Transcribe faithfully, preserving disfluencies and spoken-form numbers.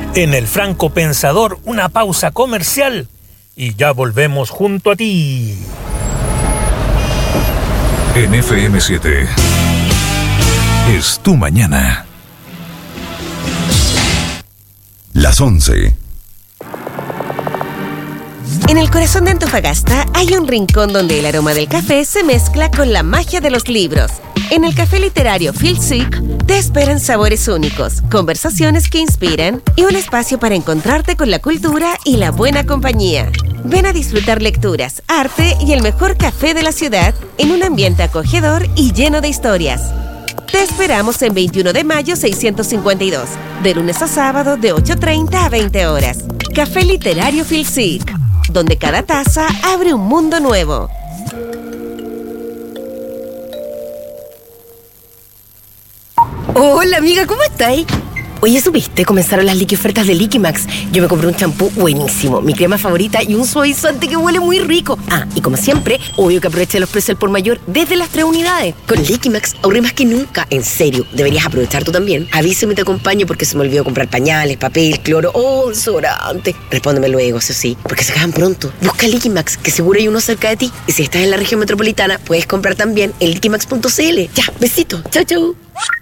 En el Franco Pensador, una pausa comercial y ya volvemos junto a ti. En F M siete es tu mañana. Las once. En el corazón de Antofagasta hay un rincón donde el aroma del café se mezcla con la magia de los libros. En el café literario Feel Sick te esperan sabores únicos, conversaciones que inspiran y un espacio para encontrarte con la cultura y la buena compañía. Ven a disfrutar lecturas, arte y el mejor café de la ciudad en un ambiente acogedor y lleno de historias. Te esperamos en veintiuno de mayo seiscientos cincuenta y dos, de lunes a sábado de ocho treinta a veinte horas. Café literario Feel Sick, donde cada taza abre un mundo nuevo. Hola amiga, ¿cómo estáis? Oye, ¿supiste? Comenzaron las liqui ofertas de Liquimax. Yo me compré un champú buenísimo, mi crema favorita y un suavizante que huele muy rico. Ah, y como siempre, obvio que aproveché los precios al por mayor desde las tres unidades. Con Liquimax ahorré más que nunca. En serio, deberías aprovechar tú también. Avísame y te acompaño porque se me olvidó comprar pañales, papel, cloro o desodorante. Respóndeme luego, eso sí, porque se acaban pronto. Busca Liquimax, que seguro hay uno cerca de ti. Y si estás en la región metropolitana, puedes comprar también en liquimax punto c l. Ya, besito. Chau, chau.